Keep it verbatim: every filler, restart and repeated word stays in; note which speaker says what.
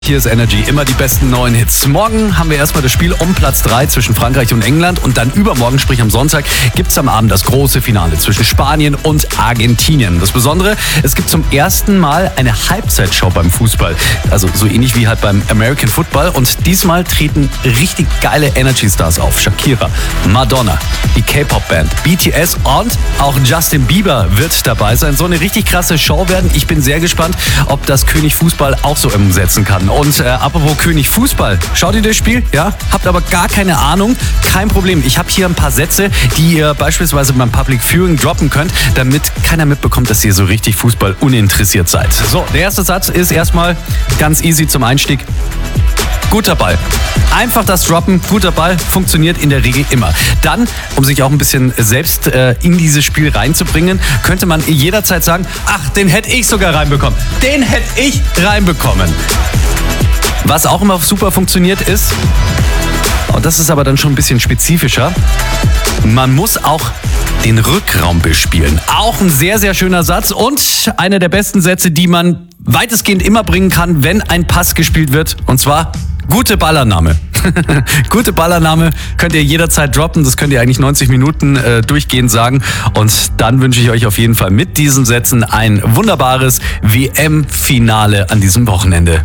Speaker 1: Hier ist Energy, immer die besten neuen Hits. Morgen haben wir erstmal das Spiel um Platz drei zwischen Frankreich und England und dann übermorgen, sprich am Sonntag, gibt es am Abend das große Finale zwischen Spanien und Argentinien. Das Besondere, es gibt zum ersten Mal eine Halbzeitshow beim Fußball. Also so ähnlich wie halt beim American Football, und diesmal treten richtig geile Energy-Stars auf. Shakira, Madonna, die K-Pop-Band, B T S und auch Justin Bieber wird dabei sein. So eine richtig krasse Show werden. Ich bin sehr gespannt, ob das König Fußball auch so umsetzen kann. Und äh, apropos König Fußball, schaut ihr das Spiel? Ja? Habt aber gar keine Ahnung? Kein Problem. Ich habe hier ein paar Sätze, die ihr beispielsweise beim Public Viewing droppen könnt, damit keiner mitbekommt, dass ihr so richtig Fußball uninteressiert seid. So, der erste Satz ist erstmal ganz easy zum Einstieg. Guter Ball. Einfach das Droppen, guter Ball, funktioniert in der Regel immer. Dann, um sich auch ein bisschen selbst äh, in dieses Spiel reinzubringen, könnte man jederzeit sagen, ach, den hätte ich sogar reinbekommen. Den hätte ich reinbekommen. Was auch immer super funktioniert ist, und das ist aber dann schon ein bisschen spezifischer, man muss auch den Rückraum bespielen. Auch ein sehr, sehr schöner Satz und einer der besten Sätze, die man weitestgehend immer bringen kann, wenn ein Pass gespielt wird, und zwar gute Ballannahme. Gute Ballannahme könnt ihr jederzeit droppen, das könnt ihr eigentlich neunzig Minuten äh, durchgehend sagen, und dann wünsche ich euch auf jeden Fall mit diesen Sätzen ein wunderbares W M-Finale an diesem Wochenende.